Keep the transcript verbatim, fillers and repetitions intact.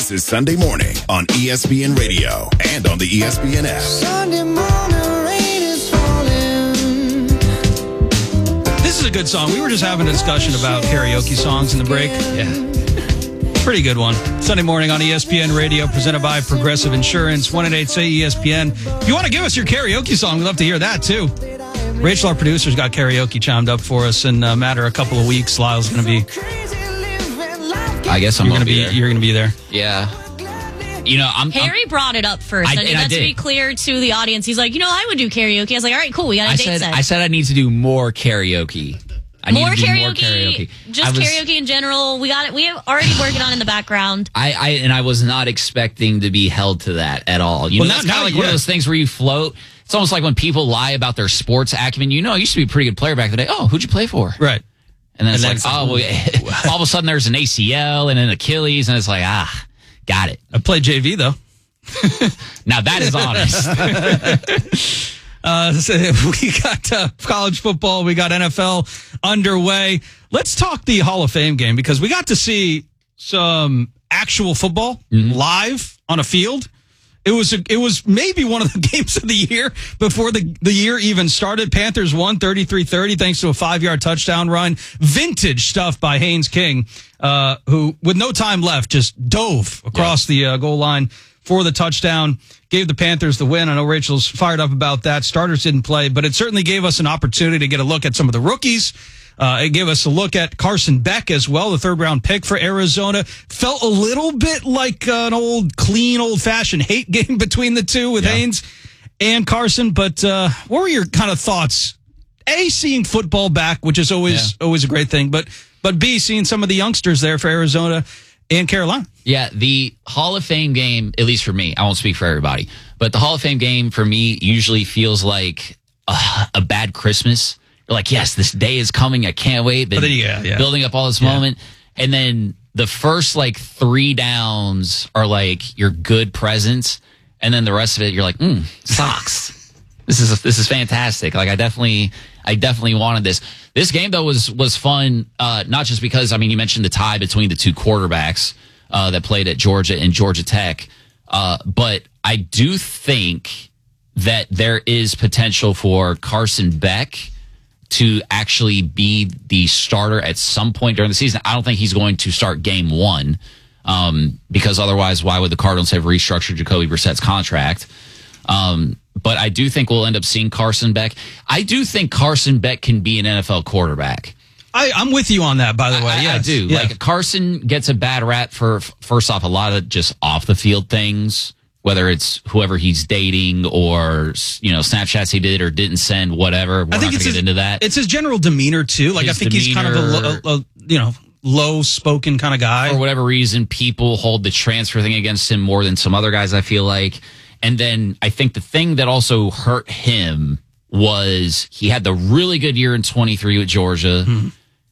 This is Sunday Morning on E S P N Radio and on the E S P N app. Sunday morning rain is falling. This is a good song. We were just having a discussion about karaoke songs in the break. Yeah. Pretty good one. Sunday morning on E S P N Radio, presented by Progressive Insurance. one eight eight say E S P N. If you want to give us your karaoke song, we'd love to hear that too. Rachel, our producer's got karaoke chimed up for us in a matter of a couple of weeks. Lyle's going to be... I guess I'm you're going to be, be You're going to be there. Yeah. You know, I'm... Harry I'm, brought it up first. I, I need and I that to did. be clear to the audience. He's like, you know, I would do karaoke. I was like, all right, cool. We got a I date said, set. I said I need to do more karaoke. I more, need to do karaoke, more karaoke. Just I was, karaoke in general. We got it. We are already working on it in the background. I, I and I was not expecting to be held to that at all. You Well, know, not- that's kind not of like one yet. of those things where you float. It's almost like when people lie about their sports acumen. You know, I used to be a pretty good player back in the day. Oh, who'd you play for? Right. And then it's And like, then oh, well, all of a sudden there's an A C L and an Achilles, and it's like, ah, got it. I played J V, though. Now that is honest. Uh, so we got uh, college football. We got N F L underway. Let's talk the Hall of Fame game because we got to see some actual football Mm-hmm. live on a field. It was a, it was maybe one of the games of the year before the, the year even started. Panthers won thirty-three thirty thanks to a five-yard touchdown run. Vintage stuff by Haynes King, uh, who, with no time left, just dove across yeah. the uh, goal line for the touchdown. Gave the Panthers the win. I know Rachel's fired up about that. Starters didn't play, but it certainly gave us an opportunity to get a look at some of the rookies. Uh, it gave us a look at Carson Beck as well, the third round pick for Arizona. Felt a little bit like uh, an old, clean, old fashioned hate game between the two with yeah. Haynes and Carson. But uh, what were your kind of thoughts? A, seeing football back, which is always yeah. always a great thing, but but B, seeing some of the youngsters there for Arizona and Carolina. Yeah, the Hall of Fame game, at least for me, I won't speak for everybody, but the Hall of Fame game for me usually feels like uh, a bad Christmas. You're like, yes, this day is coming. I can't wait. Then, then yeah, yeah. building up all this yeah. moment. And then the first like three downs are like your good presents. And then the rest of it, you're like, mm, socks. This is, this is fantastic. Like I definitely, I definitely wanted this. This game though was, was fun. Uh, not just because, I mean, you mentioned the tie between the two quarterbacks, uh, that played at Georgia and Georgia Tech. Uh, but I do think that there is potential for Carson Beck to actually be the starter at some point during the season. I don't think he's going to start game one, um, because otherwise, why would the Cardinals have restructured Jacoby Brissett's contract? Um, but I do think we'll end up seeing Carson Beck. I do think Carson Beck can be an N F L quarterback. I, I'm with you on that, by the way. I, yes. I do. Yeah. Like Carson gets a bad rap for, first off, a lot of just off the field things, whether it's whoever he's dating or, you know, Snapchats he did or didn't send, whatever. We're I think not it's going to his, get into that. It's his general demeanor, too. Like, His I think he's kind of a, demeanor- a, a you know, low-spoken kind of guy. For whatever reason, people hold the transfer thing against him more than some other guys, I feel like. And then I think the thing that also hurt him was he had the really good year in twenty-three with Georgia. Hmm.